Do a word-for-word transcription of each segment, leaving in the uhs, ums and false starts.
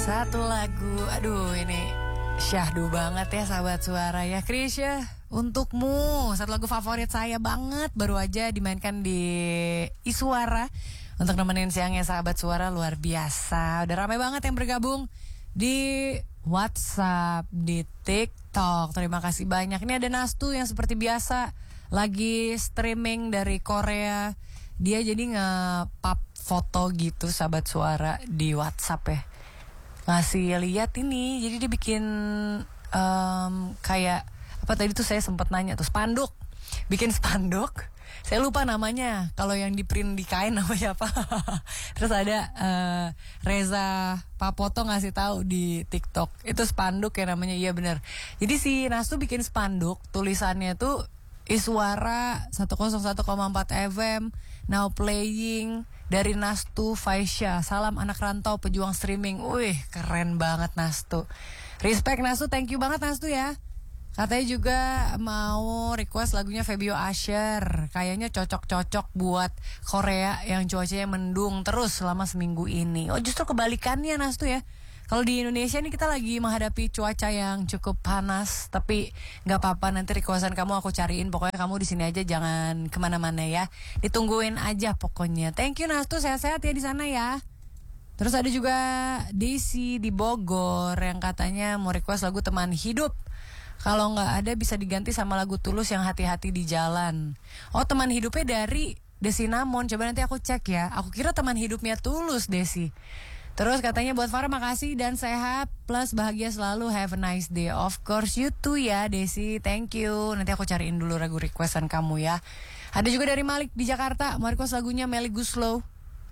Satu lagu, aduh ini syahdu banget ya sahabat suara ya. Krisya, untukmu satu lagu favorit saya banget, baru aja dimainkan di Iswara untuk nemenin siangnya sahabat suara, luar biasa. Udah ramai banget yang bergabung di WhatsApp, di TikTok. Terima kasih banyak. Ini ada Nastu yang seperti biasa lagi streaming dari Korea. Dia jadi nge-pub foto gitu sahabat suara di WhatsApp ya. Ngasih lihat ini, jadi dia bikin um, kayak apa tadi tuh saya sempat nanya tuh, spanduk, bikin spanduk. Saya lupa namanya, kalau yang di print di kain namanya apa. Terus ada uh, Reza Papoto ngasih tahu di TikTok itu spanduk ya namanya. Iya benar. Jadi si Nastu bikin spanduk, tulisannya tuh Iswara seratus satu koma empat F M now playing dari Nastu Faisya. Salam anak rantau pejuang streaming. Wih, keren banget Nastu. Respect Nastu, thank you banget Nastu ya. Katanya juga mau request lagunya Febio Asher. Kayaknya cocok-cocok buat Korea yang cuacanya mendung terus selama seminggu ini. Oh, justru kebalikannya Nastu ya. Kalau di Indonesia nih kita lagi menghadapi cuaca yang cukup panas, tapi nggak apa-apa, nanti requestan kamu aku cariin. Pokoknya kamu di sini aja, jangan kemana-mana ya. Ditungguin aja pokoknya. Thank you Nastu, sehat-sehat ya di sana ya. Terus ada juga Desi di Bogor yang katanya mau request lagu Teman Hidup. Kalau nggak ada bisa diganti sama lagu Tulus yang Hati-Hati di Jalan. Oh, Teman Hidupnya dari Desi Namon. Coba nanti aku cek ya. Aku kira Teman Hidupnya Tulus Desi. Terus katanya buat Farah makasih dan sehat plus bahagia selalu, have a nice day. Of course you too ya Desi, thank you. Nanti aku cariin dulu lagu requestan kamu ya. Ada juga dari Malik di Jakarta, mau request lagunya Melly Guslow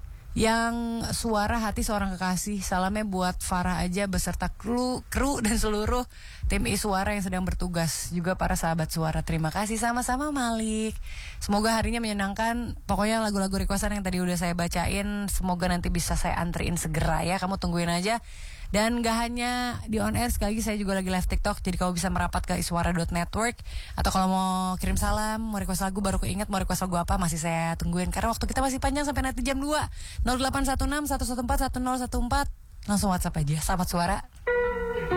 yang Suara Hati Seorang Kekasih. Salamnya buat Farah aja beserta kru, kru dan seluruh tim Iswara yang sedang bertugas, juga para sahabat suara. Terima kasih sama-sama Malik. Semoga harinya menyenangkan. Pokoknya lagu-lagu requestan yang tadi udah saya bacain, semoga nanti bisa saya antriin segera ya. Kamu tungguin aja. Dan gak hanya di on air, sekali lagi saya juga lagi live TikTok. Jadi kamu bisa merapat ke iswara dot network. Atau kalau mau kirim salam, mau request lagu, baru keinget mau request lagu apa, masih saya tungguin. Karena waktu kita masih panjang sampai nanti jam dua. Nol delapan satu enam satu satu empat satu nol satu empat. Langsung WhatsApp aja, sahabat suara.